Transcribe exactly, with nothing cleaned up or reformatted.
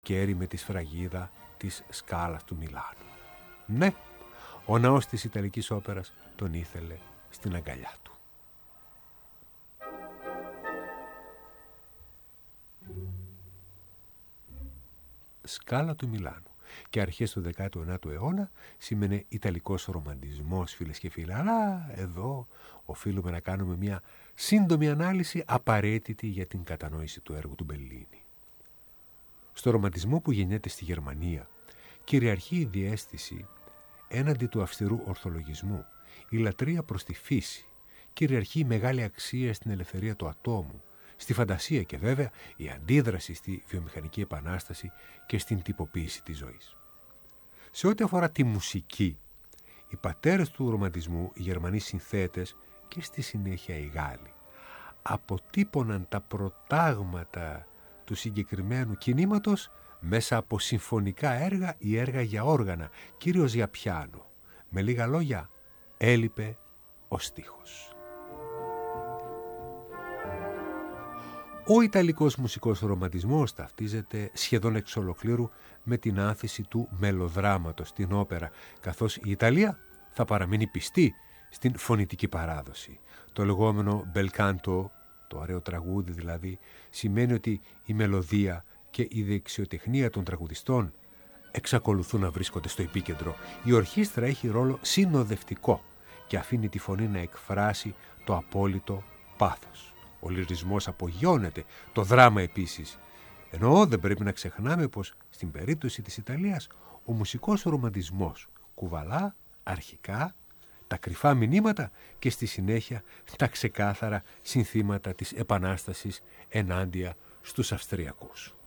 κέρι με τη σφραγίδα της Σκάλας του Μιλάνου. Ναι, ο ναός της Ιταλικής όπερας τον ήθελε στην αγκαλιά του. Σκάλα του Μιλάνου. Και αρχές του δέκατου ενάτου αιώνα σήμαινε Ιταλικός ρομαντισμός, φίλες και φίλοι. Αλλά εδώ οφείλουμε να κάνουμε μια σύντομη ανάλυση απαραίτητη για την κατανόηση του έργου του Μπελίνη. Στο ρομαντισμό που γεννιέται στη Γερμανία κυριαρχεί η διαίσθηση έναντι του αυστηρού ορθολογισμού, η λατρεία προς τη φύση, κυριαρχεί η μεγάλη αξία στην ελευθερία του ατόμου, στη φαντασία και βέβαια η αντίδραση στη βιομηχανική επανάσταση και στην τυποποίηση της ζωής. Σε ό,τι αφορά τη μουσική, οι πατέρες του ρομαντισμού, οι Γερμανοί συνθέτες και στη συνέχεια οι Γάλλοι, αποτύπωναν τα προτάγματα του συγκεκριμένου κινήματος μέσα από συμφωνικά έργα ή έργα για όργανα, κυρίως για πιάνο. Με λίγα λόγια, έλειπε ο στίχος. Ο Ιταλικός μουσικός ρομαντισμός ταυτίζεται σχεδόν εξ ολοκλήρου με την άνθηση του μελοδράματος στην όπερα, καθώς η Ιταλία θα παραμείνει πιστή στην φωνητική παράδοση. Το λεγόμενο bel canto, το ωραίο τραγούδι δηλαδή, σημαίνει ότι η μελωδία και η δεξιοτεχνία των τραγουδιστών εξακολουθούν να βρίσκονται στο επίκεντρο. Η ορχήστρα έχει ρόλο συνοδευτικό και αφήνει τη φωνή να εκφράσει το απόλυτο πάθος. Ο λυρισμός απογειώνεται, το δράμα επίσης. Ενώ δεν πρέπει να ξεχνάμε πως στην περίπτωση της Ιταλίας ο μουσικός ρομαντισμός κουβαλά αρχικά τα κρυφά μηνύματα και στη συνέχεια τα ξεκάθαρα συνθήματα της Επανάστασης ενάντια στους Αυστριακούς.